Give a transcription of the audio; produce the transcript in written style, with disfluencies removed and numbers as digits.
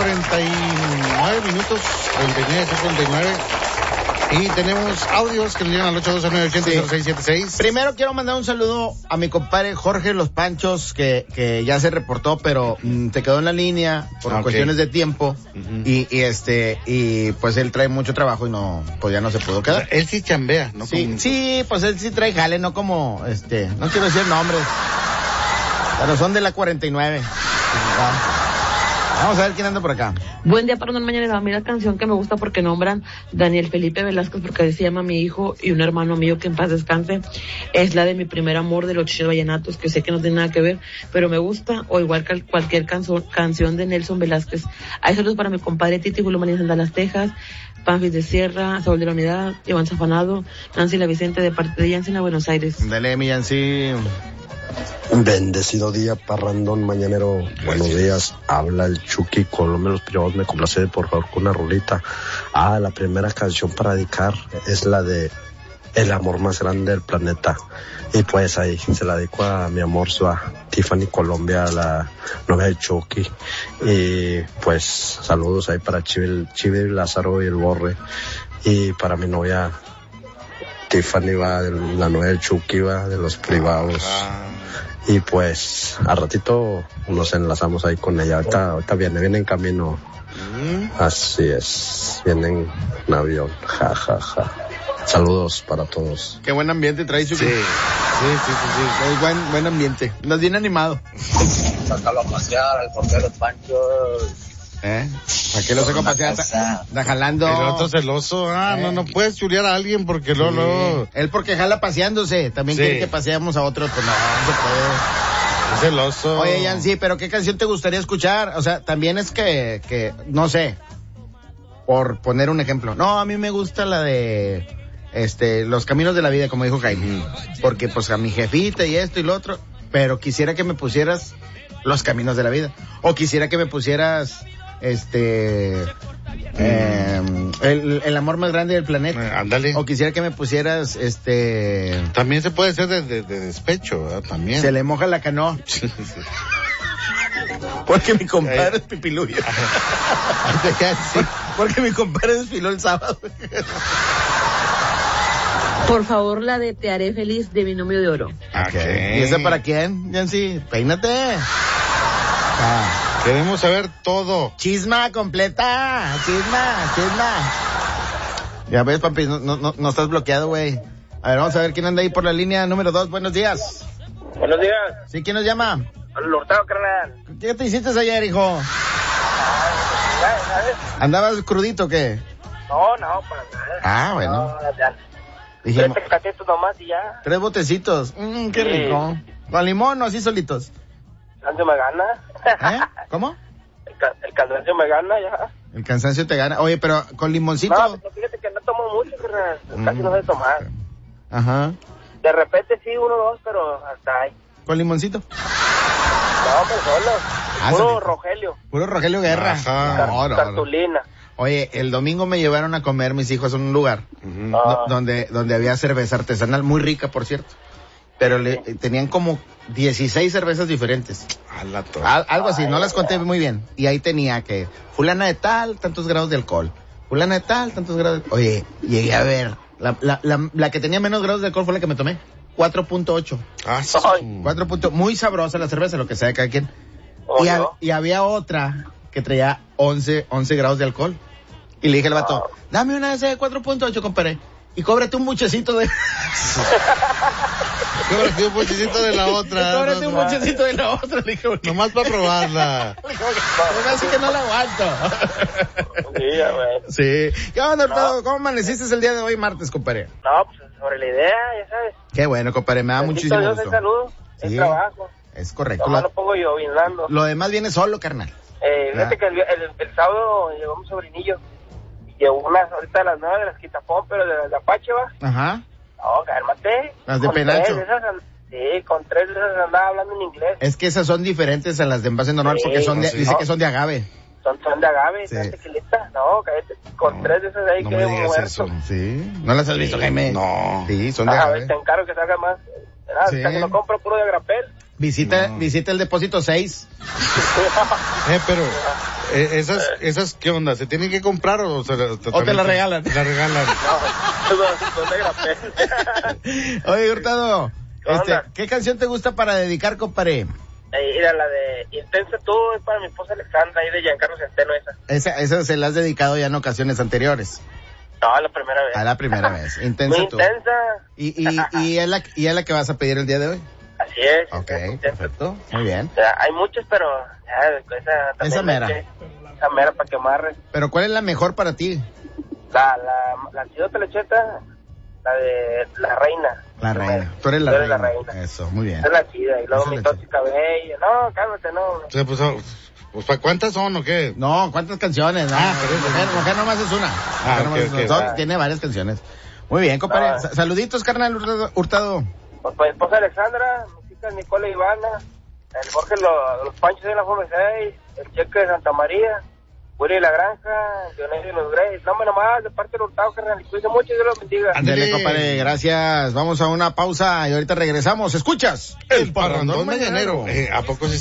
49 minutos, 39. Y tenemos audios que nos llegan al 829-80-0676. Primero quiero mandar un saludo a mi compadre Jorge Los Panchos, que ya se reportó, pero se quedó en la línea por cuestiones de tiempo. Uh-huh. Y pues él trae mucho trabajo y pues ya no se pudo quedar. O sea, él sí chambea, ¿no? Sí, pues él sí trae jale, no como, no quiero decir nombres, pero son de la 49. Vamos a ver quién anda por acá. Buen día para una mañanera. A mí la canción que me gusta porque nombran Daniel Felipe Velázquez, porque así se llama mi hijo y un hermano mío que en paz descanse, es la de Mi Primer Amor de los Chichos Vallenatos, que sé que no tiene nada que ver, pero me gusta, o igual que cualquier canción de Nelson Velázquez. Hay saludos para mi compadre Titi Julio María en Dallas, Texas, Panfis de Sierra, Saúl de la Unidad, Iván Zafanado, Nancy La Vicente de parte de Yancy en Buenos Aires. Dale, mi Yancy. Bendecido día, parrandón mañanero. Buenos días, habla el Chucky Colombia, los privados. Me complace por favor con una rolita. La primera canción para dedicar es la de El amor más grande del planeta. Y pues ahí se la dedico a mi amor, a Tiffany Colombia, la novia de Chucky. Y pues saludos ahí para Chivi, Lázaro y el Borre. Y para mi novia Tiffany, la novia de Chucky, de los privados. Y pues al ratito nos enlazamos ahí con ella. Ahorita viene en camino. Así es, viene en avión. Ja. Saludos para todos. Qué buen ambiente trae Chucky. Sí. Buen ambiente. Nos viene animado. Sácalo a pasear al portero Panchos. ¿Para qué lo saco a pasear? Está jalando. El otro celoso. No puedes chulear a alguien porque no. Él porque jala paseándose. También quiere que paseamos a otros, pues no se puede. Es celoso. Oye, Yancy, ¿pero qué canción te gustaría escuchar? O sea, también es que no sé, por poner un ejemplo. No, a mí me gusta la de Los Caminos de la Vida, como dijo Jaime. Porque pues a mi jefita y esto y lo otro. Pero quisiera que me pusieras Los Caminos de la Vida. O quisiera que me pusieras el amor más grande del planeta. Ándale. O quisiera que me pusieras También se puede ser de despecho, ¿verdad? También. Se le moja la canoa. Porque mi compadre es pipiluyo. Porque mi compadre desfiló el sábado. Por favor, la de Te haré feliz de Binomio de Oro. Okay. ¿Y esa para quién, Yancy? Peínate. Queremos saber todo. Chisma completa. Chisma. Ya ves, papi, no estás bloqueado, güey. A ver, vamos a ver quién anda ahí por la línea número 2. Buenos días. Buenos días. ¿Sí? ¿Quién nos llama? Al Hurtado, carnal. ¿Qué te hiciste ayer, hijo? ¿Sabes? ¿Andabas crudito o qué? No, para nada. Bueno. No, ya. Dije, 3 catetos nomás y ya. 3 botecitos. Qué rico. ¿Con limón o así solitos? El cansancio me gana. ¿Cómo? El cansancio me gana ya. El cansancio te gana. Oye, pero con limoncito. No, fíjate que no tomo mucho, carnal. Casi no sé tomar. Ajá. De repente sí, 1 o 2, pero hasta ahí. ¿Con limoncito? No, pero solo. Puro Rogelio. Puro Rogelio Guerra. Ajá. Cartulina. Oye, el domingo me llevaron a comer mis hijos en un lugar donde había cerveza artesanal, muy rica, por cierto. Pero tenían como 16 cervezas diferentes. Algo así, no las conté muy bien. Y ahí tenía que fulana de tal, tantos grados de alcohol. Fulana de tal, tantos grados. Oye, llegué a ver. La que tenía menos grados de alcohol fue la que me tomé. 4.8. Sí. 4. Muy sabrosa la cerveza, lo que sea de cada quien. Y había otra que traía 11 grados de alcohol. Y le dije al vato, dame una de esas de 4.8, compadre. Y cóbrate un muchecito de... Cóbrate un muchecito de la otra. Cóbrate un muchecito de la otra, le dije. Nomás para probarla. Así que no la aguanto. Sí, ya, güey. Sí. ¿Qué onda, Hurtado? ¿Cómo amaneciste el día de hoy, martes, compadre? No, pues sobre la idea, ya sabes. Qué bueno, compadre, me da muchísimo Dios, gusto. Salud, el trabajo. Es correcto. No lo pongo yo, vinlando. Lo demás viene solo, carnal. Fíjate que el sábado llegó mi sobrinillo. Llevó unas ahorita de las 9 de las Quitapón, pero de las de Apache, ¿va? Ajá. No, cálmate. Las de Penacho. Con 3 de esas andaba hablando en inglés. Es que esas son diferentes a las de envase normal porque dice que son de agave. Son de agave, fíjate que lista. No, cállate. Con 3 de esas ahí quedé muerto. Eso. Sí. ¿No las has visto, Jaime? No. Sí, son de agave. A ver, te encargo que salga más. Hasta que lo compro puro de agrapel. Visita el depósito 6. Pero Esas, ¿qué onda? ¿Se tienen que comprar o te la regalan? La regalan. No, Oye, Hurtado, ¿qué canción te gusta para dedicar, compadre? Mira, la de Intensa Tú es para mi esposa Alexandra, ahí de Giancarlo Centeno, Esa se la has dedicado ya en ocasiones anteriores. No, la primera vez. La primera vez. Intensa Muy Tú. intensa. ¿Y es la que vas a pedir el día de hoy? Así es. Ok, perfecto. Muy bien. O sea, hay muchas, pero Esa mera. Esa mera para que amarre. Pero ¿cuál es la mejor para ti? La chidota lecheta, la de la reina. La reina. Tú eres la reina. Eso, muy bien. Esa es la chida. Y luego mi tóxica bella. No, cálmate, no. O sea, pues ¿cuántas son o qué? No, ¿cuántas canciones? No, mujer nomás es una. Tiene varias canciones. Muy bien, compadre. Saluditos, carnal Hurtado. Pues mi esposa Alexandra, mis hijas Nicole y Ivana, el Jorge los Panchos de la Forma 6, el Cheque de Santa María, Willy La Granja, Dionisio y los Grace. No, nomás, de parte del Hurtado, carnal. Y cuídense mucho y Dios los bendiga. Ándale, compadre, gracias. Vamos a una pausa y ahorita regresamos. ¿Escuchas? El Parrandón Mañanero. ¿A poco sí